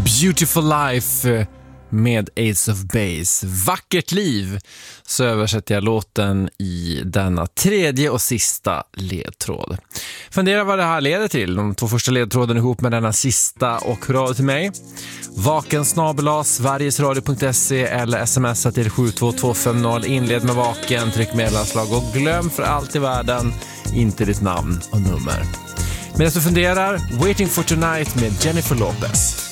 Beautiful Life med Ace of Base. Vackert liv, så översätter jag låten i denna tredje och sista ledtråd. Fundera vad det här leder till. De 2 första ledtråden ihop med denna sista, och hurra till mig. vaken@sverigesradio.se eller smsa till 72250. Inled med vaken, tryck medlemslag och glöm för allt i världen inte ditt namn och nummer. Medan du funderar, Waiting for Tonight med Jennifer Lopez.